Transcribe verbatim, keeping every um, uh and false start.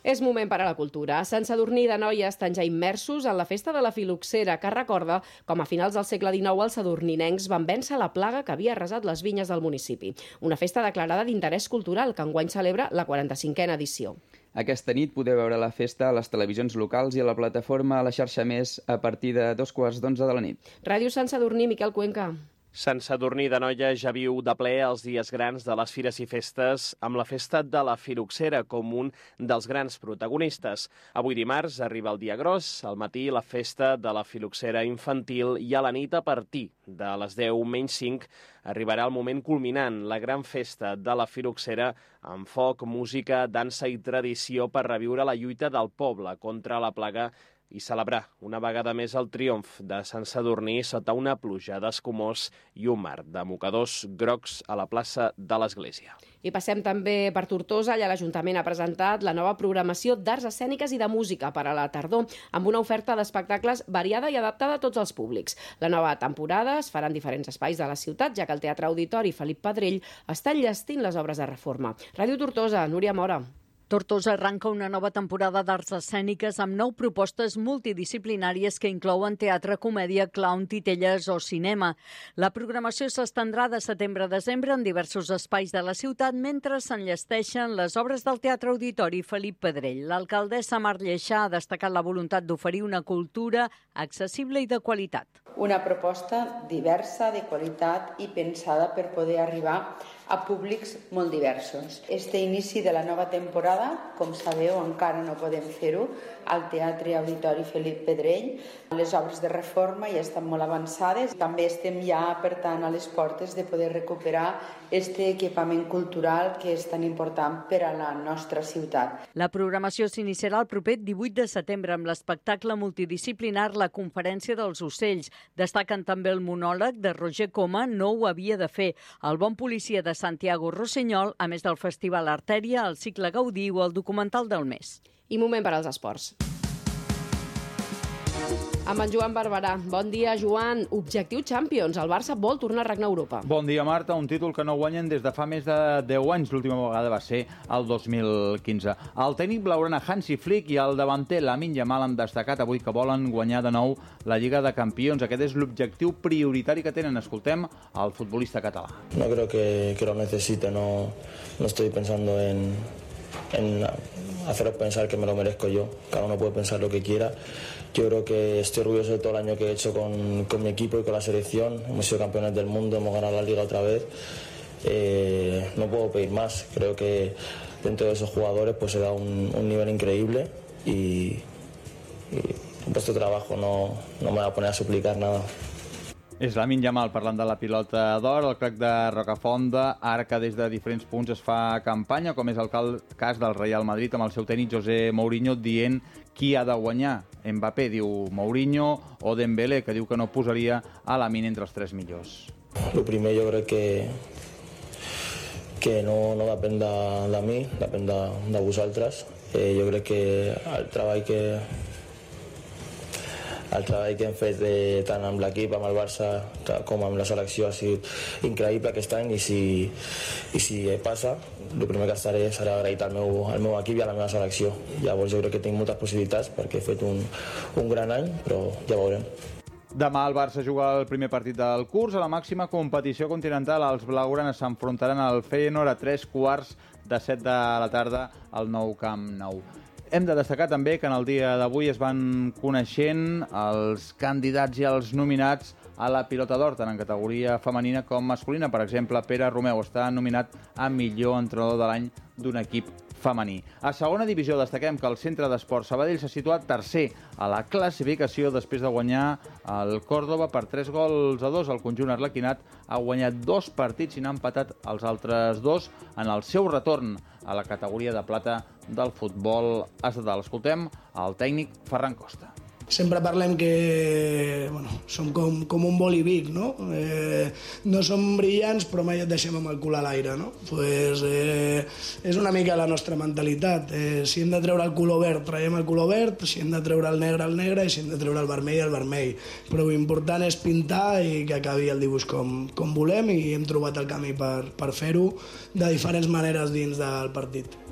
És moment per a la cultura. A Sant Sadurní d'Anoia estan ja immersos en la festa de la filoxera, que recorda com a finals del segle dinou els sadurninencs van vèncer la plaga que havia arrasat les vinyes del municipi. Una festa declarada d'interès cultural que enguany celebra la quaranta-cinquena edició. Aquesta nit podeu veure la festa a les televisions locals i a la plataforma a la xarxa Més a partir de dos quarts d'onze de la nit. Ràdio Sant Sadurní, Miquel Cuenca. Sant Sadurní d'Anoia ja viu de ple els dies grans de les fires i festes amb la festa de la filoxera com un dels grans protagonistes. Avui dimarts arriba el dia gros, al matí la festa de la filoxera infantil i a la nit a partir de les deu menys cinc arribarà el moment culminant, la gran festa de la filoxera amb foc, música, dansa i tradició per reviure la lluita del poble contra la plaga i celebrar una vegada més el triomf de Sant Sadurní sota una pluja d'escumós i un mar de mocadors grocs a la plaça de l'Església. I passem també per Tortosa. Allà l'Ajuntament ha presentat la nova programació d'arts escèniques i de música per a la tardor, amb una oferta d'espectacles variada i adaptada a tots els públics. La nova temporada es farà en diferents espais de la ciutat, ja que el Teatre Auditori Felip Pedrell està enllestint les obres de reforma. Ràdio Tortosa, Núria Mora. Tortosa arranca una nova temporada d'arts escèniques amb nou propostes multidisciplinàries que inclouen teatre, comèdia, clown, titelles o cinema. La programació s'estendrà de setembre a desembre en diversos espais de la ciutat mentre s'enllesteixen les obres del Teatre Auditori Felip Pedrell. L'alcaldessa Mar Lleixà ha destacat la voluntat d'oferir una cultura accessible i de qualitat. Una proposta diversa, de qualitat i pensada per poder arribar a públics molt diversos. Este inici de la nova temporada, com sabeu, encara no podem fer-ho, al Teatre Auditori Felip Pedrell. Les obres de reforma ja estan molt avançades. També estem ja, per tant, a les portes de poder recuperar este equipament cultural que és tan important per a la nostra ciutat. La programació s'iniciarà el proper divuit de setembre amb l'espectacle multidisciplinar La Conferència dels Ocells. Destaquen també el monòleg de Roger Coma, No ho havia de fer, El bon policia de Santiago Rossinyol, a més del Festival Artèria, el cicle Gaudí o el documental del mes. I moment per als esports. Amb en Joan Barberà. Bon dia, Joan. Objectiu Champions. El Barça vol tornar a regnar a Europa. Bon dia, Marta. Un títol que no guanyen des de fa més de deu anys. L'última vegada va ser el dos mil quinze. El tècnic blaugrana Hansi Flick i el davanter Lamine Yamal han destacat avui que volen guanyar de nou la Lliga de Campions. Aquest és l'objectiu prioritari que tenen. Escoltem el futbolista català. No creo que, que lo necesite. No, no estoy pensando en... en haceros pensar que me lo merezco yo. Cada uno puede pensar lo que quiera. Yo creo que estoy orgulloso de todo el año que he hecho con, con mi equipo y con la selección. Hemos sido campeones del mundo, hemos ganado la Liga otra vez. Eh, no puedo pedir más. Creo que dentro de esos jugadores pues se da un, un nivel increíble y, y vuestro trabajo no, no me va a poner a suplicar nada. És Lamine Yamal parlant de la pilota d'or, el crac de Rocafonda, ara que des de diferents punts es fa campanya, com és el cas del Real Madrid amb el seu tècnic José Mourinho dient qui ha de guanyar. Mbappé diu Mourinho o Dembélé, que diu que no posaria a Lamine entre els tres millors. Lo primer jo crec que que no, no depèn de, de mi, depèn de, de vosaltres. Eh, jo crec que el treball que el treball que hem fet de, tant amb l'equip, amb el Barça com amb la selecció ha sigut increïble aquest any i si, i si passa, el primer que estaré serà agraït al meu, al meu equip i a la meva selecció. Llavors jo crec que tinc moltes possibilitats perquè he fet un, un gran any, però ja veurem. Demà el Barça juga el primer partit del curs a la màxima competició continental. Els blaugranes s'enfrontaran al Feyenoord a tres quarts de set de la tarda al nou Camp Nou. Hem de destacar també que en el dia d'avui es van coneixent els candidats i els nominats a la pilota d'or, tant en categoria femenina com masculina. Per exemple, Pere Romeu està nominat a millor entrenador de l'any d'un equip femení. A segona divisió destaquem que el Centre d'Esport Sabadell s'ha situat tercer a la classificació després de guanyar el Córdoba per tres gols a dos. El conjunt arlequinat ha guanyat dos partits i n'ha empatat els altres dos en el seu retorn a la categoria de plata del futbol estatal. Escoltem el tècnic Ferran Costa. Sempre parlem que bueno, som com, com un bolivic, no? Eh, no som brillants, però mai et deixem amb el cul a l'aire, no? Pues, eh, és una mica la nostra mentalitat. Eh, si hem de treure el color verd, traiem el color verd, si hem de treure el negre, el negre, i si hem de treure el vermell, el vermell. Però l'important és pintar i que acabi el dibuix com, com volem, i hem trobat el camí per, per fer-ho de diferents maneres dins del partit.